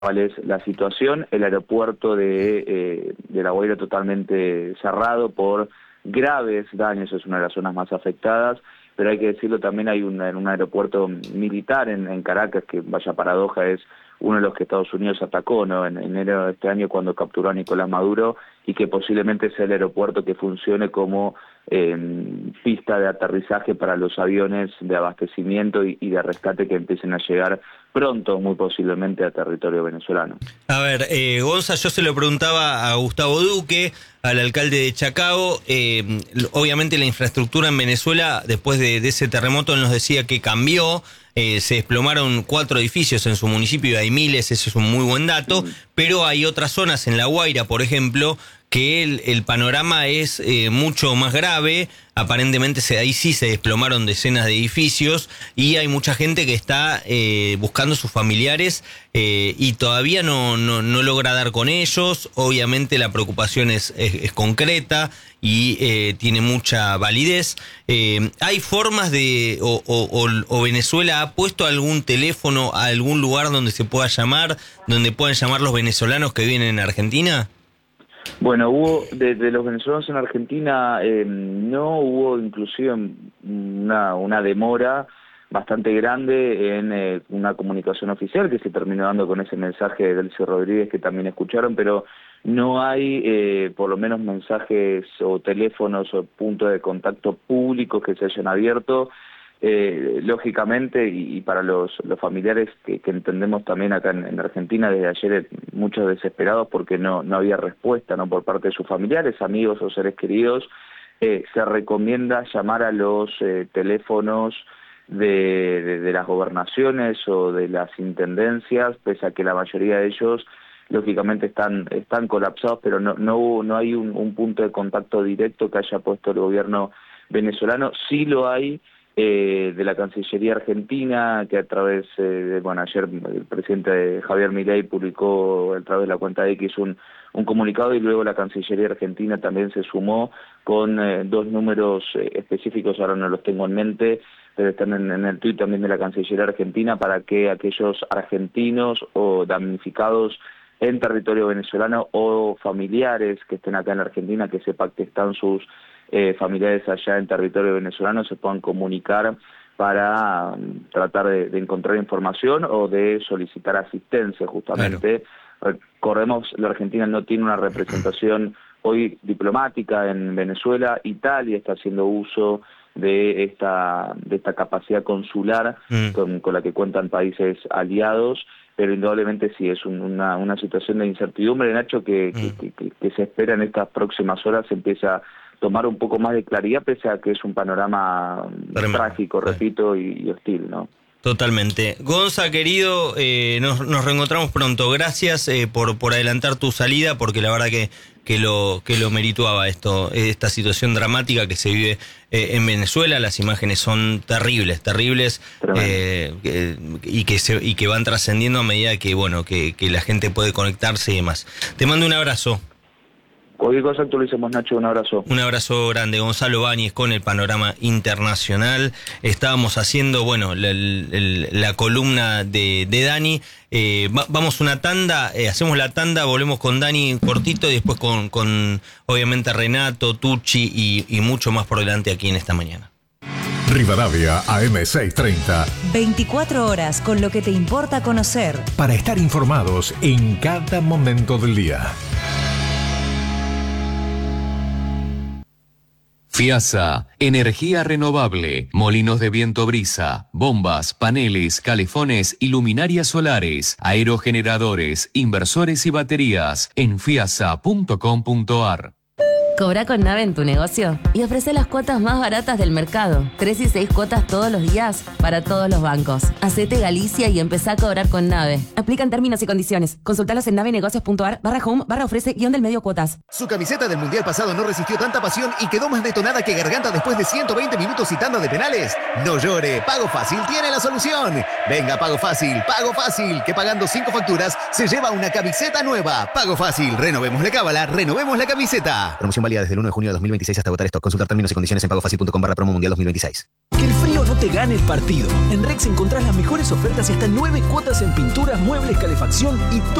cuál es la situación. El aeropuerto de La Guaira totalmente cerrado por graves daños, es una de las zonas más afectadas, pero hay que decirlo, también hay un aeropuerto militar en Caracas, que vaya paradoja, es uno de los que Estados Unidos atacó, ¿no?, en enero de este año cuando capturó a Nicolás Maduro, y que posiblemente sea el aeropuerto que funcione como pista de aterrizaje para los aviones de abastecimiento y de rescate que empiecen a llegar pronto, muy posiblemente, a territorio venezolano. A ver, Gonza, yo se lo preguntaba a Gustavo Duque, al alcalde de Chacao. Obviamente la infraestructura en Venezuela, después de ese terremoto, él nos decía que cambió. Se desplomaron 4 edificios en su municipio, hay miles, eso es un muy buen dato, pero hay otras zonas en La Guaira, por ejemplo, que el panorama es mucho más grave. Aparentemente ahí sí se desplomaron decenas de edificios y hay mucha gente que está buscando a sus familiares y todavía no logra dar con ellos. Obviamente la preocupación es concreta y tiene mucha validez. ¿Hay formas de, o Venezuela ha puesto algún teléfono a algún lugar donde se pueda llamar, donde puedan llamar los venezolanos que vienen en Argentina? Bueno, hubo, de los venezolanos en Argentina, no hubo inclusive una demora bastante grande en una comunicación oficial que se terminó dando con ese mensaje de Delcy Rodríguez que también escucharon, pero no hay por lo menos mensajes o teléfonos o puntos de contacto públicos que se hayan abierto. Lógicamente, y para los familiares que entendemos también acá en Argentina desde ayer, muchos desesperados porque no había respuesta, ¿no?, por parte de sus familiares, amigos o seres queridos, se recomienda llamar a los teléfonos de las gobernaciones o de las intendencias, pese a que la mayoría de ellos lógicamente están colapsados, pero no hay un punto de contacto directo que haya puesto el gobierno venezolano. Sí lo hay de la Cancillería Argentina, que a través ayer el presidente Javier Milei publicó a través de la cuenta de X un comunicado, y luego la Cancillería Argentina también se sumó con 2 números específicos, ahora no los tengo en mente, pero están en el tuit también de la Cancillería Argentina, para que aquellos argentinos o damnificados en territorio venezolano o familiares que estén acá en la Argentina, que sepan que están sus familiares allá en territorio venezolano, se puedan comunicar para tratar de encontrar información o de solicitar asistencia, justamente. Claro. Recordemos, la Argentina no tiene una representación hoy diplomática en Venezuela. Italia está haciendo uso de esta capacidad consular con la que cuentan países aliados, pero indudablemente sí es una situación de incertidumbre, Nacho, que se espera en estas próximas horas empieza a tomar un poco más de claridad, pese a que es un panorama trágico, repito, y hostil, ¿no? Totalmente. Gonza, querido, nos reencontramos pronto. Gracias por adelantar tu salida, porque la verdad que lo merituaba esta situación dramática que se vive en Venezuela. Las imágenes son terribles, y que van trascendiendo a medida que la gente puede conectarse y demás. Te mando un abrazo. Cualquier cosa actualicemos, Nacho, un abrazo. Un abrazo grande. Gonzalo Báñez con el panorama internacional. Estábamos haciendo, la columna de Dani. Vamos una tanda, hacemos la tanda, volvemos con Dani cortito y después con obviamente Renato, Tucci y mucho más por delante aquí en esta mañana. Rivadavia AM630. 24 horas con lo que te importa conocer. Para estar informados en cada momento del día. FIASA, energía renovable, molinos de viento brisa, bombas, paneles, calefones y luminarias solares, aerogeneradores, inversores y baterías en fiasa.com.ar. Cobra con Nave en tu negocio y ofrece las cuotas más baratas del mercado. 3 y 6 cuotas todos los días para todos los bancos. Hacete Galicia y empezá a cobrar con Nave. Aplican términos y condiciones. Consultalos en navenegocios.ar/home/ofrece-del-medio cuotas. Su camiseta del mundial pasado no resistió tanta pasión y quedó más detonada que garganta después de 120 minutos y tanda de penales. No llore, Pago Fácil tiene la solución. Venga, Pago Fácil, que pagando 5 facturas se lleva una camiseta nueva. Pago Fácil, renovemos la cábala, renovemos la camiseta. Promoción válida desde el 1 de junio de 2026 hasta agotar stock. Consultar términos y condiciones en pagofacil.com/promo mundial 2026. Que el frío no te gane el partido. En Rex encontrás las mejores ofertas y hasta 9 cuotas en pinturas, muebles, calefacción y todo